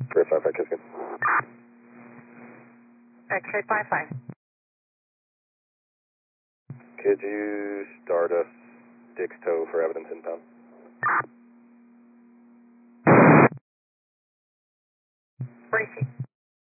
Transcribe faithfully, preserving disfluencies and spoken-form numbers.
Chris five five Kiskin. X-ray five five. Could you start us Dick's Toe for evidence inbound? Bracing.